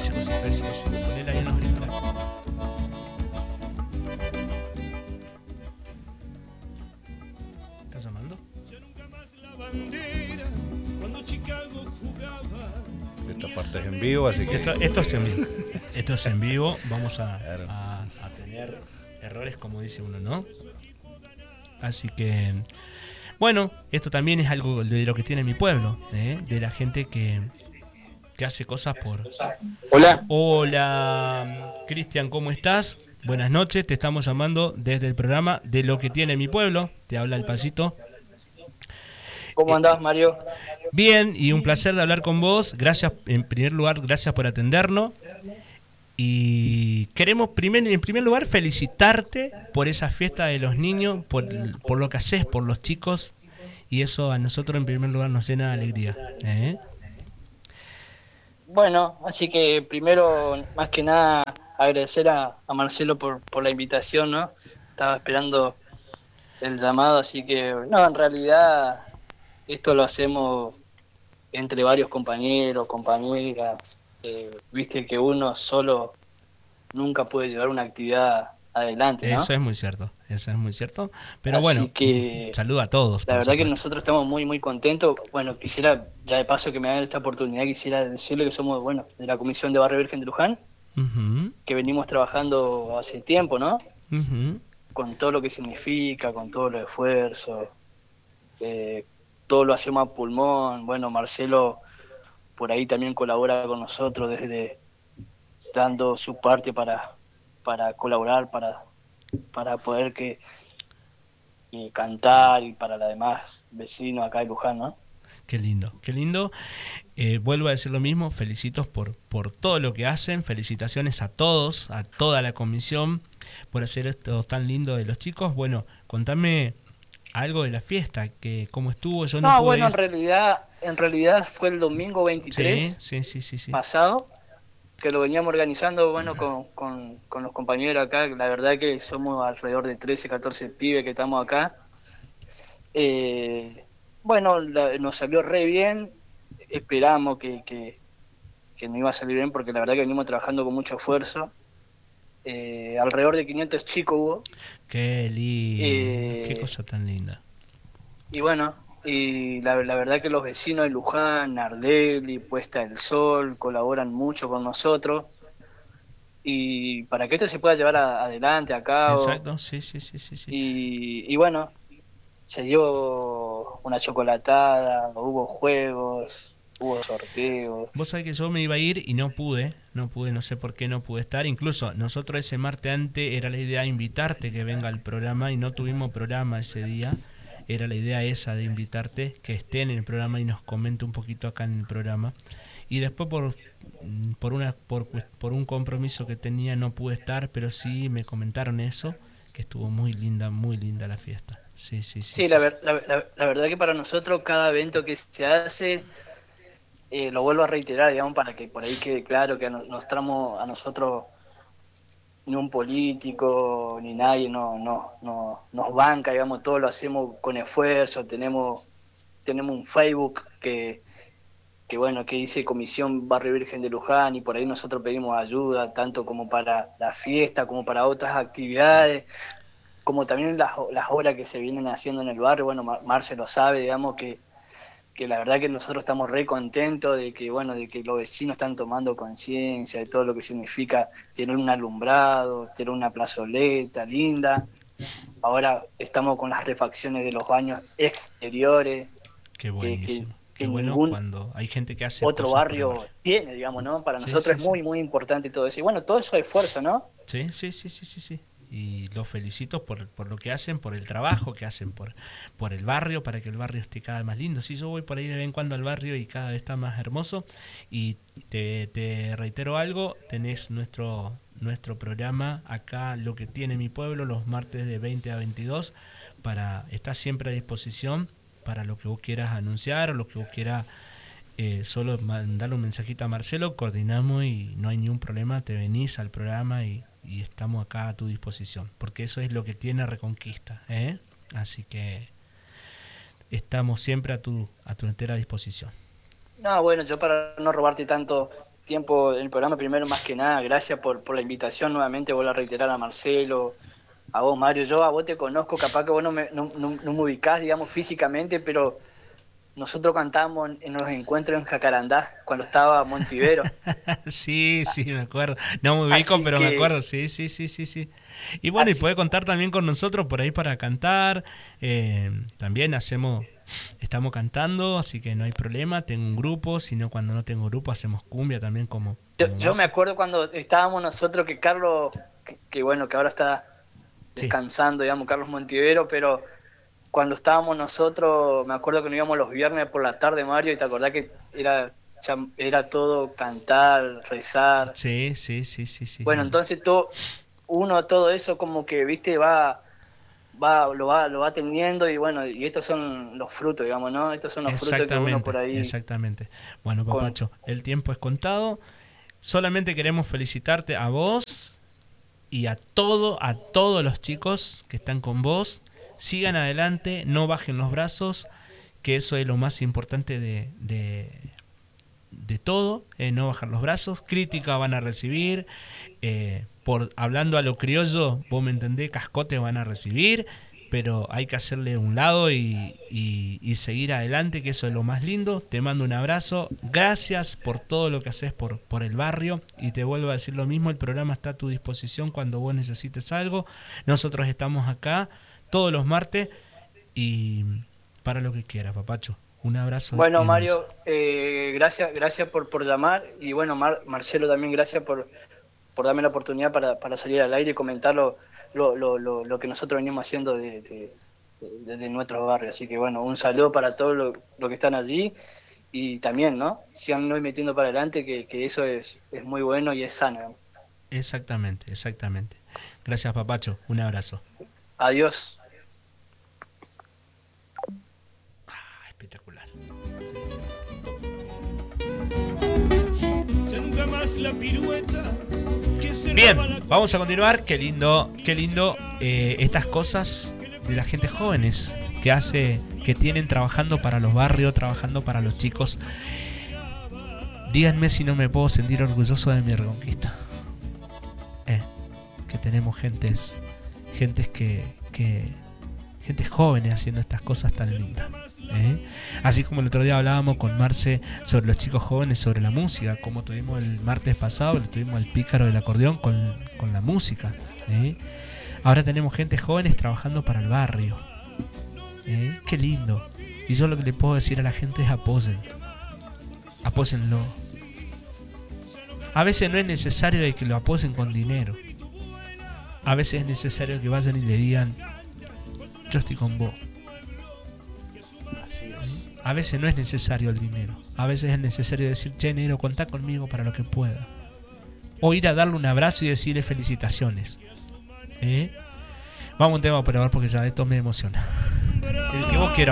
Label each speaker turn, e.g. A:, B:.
A: ese cosito. Ponela ahí en los auriculares. ¿Estás llamando?
B: Esta parte es en vivo, así que...
A: Esto es en vivo. Esto es en vivo. Vamos a tener errores, como dice uno, ¿no? Así que... Bueno, esto también es algo de lo que tiene mi pueblo, de la gente que hace cosas por... Hola, Cristian, ¿cómo estás? Buenas noches, te estamos llamando desde el programa de lo que tiene mi pueblo. Te habla el Pancito.
C: ¿Cómo andás, Mario?
A: Bien, y un placer de hablar con vos. Gracias, en primer lugar, gracias por atendernos. Y queremos en primer lugar felicitarte por esa fiesta de los niños, por lo que haces por los chicos, y eso a nosotros en primer lugar nos llena de alegría.
C: Bueno, así que primero, más que nada, agradecer a Marcelo por la invitación, ¿no? Estaba esperando el llamado, así que, no, en realidad esto lo hacemos entre varios compañeros, compañeras. Viste que uno solo nunca puede llevar una actividad adelante, ¿no?
A: Eso es muy cierto. Pero
C: Así
A: bueno,
C: que
A: saludo a todos,
C: la
A: por
C: verdad que
A: supuesto.
C: nosotros estamos muy, muy contentos. Bueno, quisiera, ya de paso que me hagan esta oportunidad, quisiera decirle que somos, bueno, de la Comisión de Barrio Virgen de Luján, que venimos trabajando hace tiempo, ¿no? Con todo lo que significa, con todo el esfuerzo, todo lo hacemos a pulmón. Bueno, Marcelo por ahí también colabora con nosotros desde dando su parte para colaborar, para poder cantar y para los demás vecinos acá de Luján, ¿no?
A: Qué lindo, qué lindo. Vuelvo a decir lo mismo, felicitos por todo lo que hacen, felicitaciones a todos, a toda la comisión por hacer esto tan lindo de los chicos. Bueno, contame algo de la fiesta, que cómo estuvo. Yo no pude
C: bueno,
A: ir.
C: en realidad fue el domingo 23
A: Sí.
C: pasado, que lo veníamos organizando, bueno, con los compañeros acá. La verdad que somos alrededor de 13, 14 pibes que estamos acá. Bueno, nos salió re bien. Esperamos que no iba a salir bien, porque la verdad que venimos trabajando con mucho esfuerzo. Alrededor de 500 chicos hubo.
A: Qué lindo, qué cosa tan linda.
C: Y bueno, y la verdad que los vecinos de Luján, Nardelli, Puesta del Sol, colaboran mucho con nosotros. Y para que esto se pueda llevar adelante, a cabo.
A: Exacto, sí.
C: Y bueno, se dio una chocolatada, hubo juegos, hubo sorteos.
A: Vos sabés que yo me iba a ir y no pude, no sé por qué no pude estar. Incluso nosotros ese martes antes era la idea invitarte que venga al programa y no tuvimos programa ese día. Era la idea esa de invitarte, que esté en el programa y nos comente un poquito acá en el programa. Y después por un compromiso que tenía no pude estar, pero sí me comentaron eso, que estuvo muy linda la fiesta. Sí.
C: La verdad que para nosotros cada evento que se hace, lo vuelvo a reiterar, digamos, para que por ahí quede claro que nos tramo a nosotros, ni un político ni nadie nos banca, digamos, todo lo hacemos con esfuerzo. Tenemos un Facebook que bueno, que dice Comisión Barrio Virgen de Luján, y por ahí nosotros pedimos ayuda tanto como para la fiesta como para otras actividades, como también las obras que se vienen haciendo en el barrio. Bueno, Marce lo sabe, digamos, que la verdad que nosotros estamos re contentos de que, bueno, de que los vecinos están tomando conciencia de todo lo que significa tener un alumbrado, tener una plazoleta linda. Ahora estamos con las refacciones de los baños exteriores,
A: Qué buenísimo. Qué
C: que
A: bueno
C: ningún
A: cuando hay gente que hace
C: otro
A: cosas por el
C: barrio tiene, digamos, ¿no? Para nosotros es
A: Sí.
C: muy, muy importante todo eso. Y bueno, todo eso es esfuerzo, ¿no?
A: Sí. Y los felicito por lo que hacen, por el trabajo que hacen, por el barrio, para que el barrio esté cada vez más lindo. Sí, yo voy por ahí de vez en cuando al barrio y cada vez está más hermoso. Y te reitero algo, tenés nuestro programa acá, Lo que tiene mi pueblo, los martes de 20 a 22, está siempre a disposición para lo que vos quieras anunciar o lo que vos quieras. Solo mandarle un mensajito a Marcelo, coordinamos y no hay ningún problema, te venís al programa y estamos acá a tu disposición, porque eso es lo que tiene Reconquista, así que estamos siempre a tu entera disposición.
C: No, bueno, yo para no robarte tanto tiempo en el programa. Primero, más que nada, gracias por la invitación nuevamente. Vuelvo a reiterar a Marcelo, a vos, Mario. Yo a vos te conozco, capaz que vos no me ubicás, digamos, físicamente, pero nosotros cantábamos en los encuentros en Jacarandá, cuando estaba Montivero.
A: Sí, sí, me acuerdo. No me ubico,
C: Así
A: pero me
C: que,
A: acuerdo, sí, sí, sí, sí, sí. Y bueno, y
C: así,
A: puede contar también con nosotros por ahí para cantar. También estamos cantando, así que no hay problema. Tengo un grupo, sino cuando no tengo grupo hacemos cumbia también como
C: yo me
A: base.
C: acuerdo cuando estábamos nosotros, que Carlos, que bueno, que ahora está
A: Sí,
C: descansando, digamos, Carlos Montivero, pero cuando estábamos nosotros, me acuerdo que nos íbamos los viernes por la tarde, Mario, y te acordás que era todo cantar, rezar.
A: sí, sí, sí, sí,
C: Bueno,
A: sí.
C: entonces todo eso como que, viste, lo va teniendo, y bueno, y estos son los frutos, digamos, ¿no? Estos son los frutos que uno por
A: Exactamente,
C: ahí
A: exactamente. Bueno,
C: con...
A: papacho, el tiempo es contado. Solamente queremos felicitarte a vos y a todos los chicos que están con vos. Sigan adelante, no bajen los brazos, que eso es lo más importante de todo, no bajar los brazos. Crítica van a recibir, por hablando a lo criollo, vos me entendés, cascote van a recibir, pero hay que hacerle un lado y seguir adelante, que eso es lo más lindo. Te mando un abrazo, gracias por todo lo que haces por el barrio, y te vuelvo a decir lo mismo, el programa está a tu disposición cuando vos necesites algo. Nosotros estamos acá todos los martes y para lo que quieras, papacho. Un abrazo
C: Bueno,
A: inmenso.
C: Mario, gracias por llamar, y bueno, Marcelo, también gracias por darme la oportunidad para salir al aire y comentar lo que nosotros venimos haciendo de nuestro barrio. Así que bueno, un saludo para todos los que están allí, y también, ¿no? Sigan hoy metiendo para adelante, que eso es muy bueno y es sano, ¿no?
A: Exactamente, exactamente. Gracias, papacho. Un abrazo.
C: Adiós.
A: Ah, espectacular.
D: Ya nunca más la pirueta que se
A: Bien,
D: daba la...
A: vamos a continuar. Qué lindo estas cosas de la gente jóvenes que tienen trabajando para los barrios, trabajando para los chicos. Díganme si no me puedo sentir orgulloso de mi Reconquista. Que tenemos gentes jóvenes haciendo estas cosas tan lindas. Así como el otro día hablábamos con Marce sobre los chicos jóvenes, sobre la música, como tuvimos el martes pasado, le tuvimos al pícaro del acordeón con la música. Ahora tenemos gente jóvenes trabajando para el barrio. Qué lindo. Y yo lo que le puedo decir a la gente es apóyenlo. A veces no es necesario de que lo apoyen con dinero. A veces es necesario que vayan y le digan: yo estoy con vos. A veces no es necesario el dinero. A veces es necesario decir: che, negro, contá conmigo para lo que pueda. O ir a darle un abrazo y decirle felicitaciones. Vamos a un tema por ahora porque ya esto me emociona. El que vos quieras.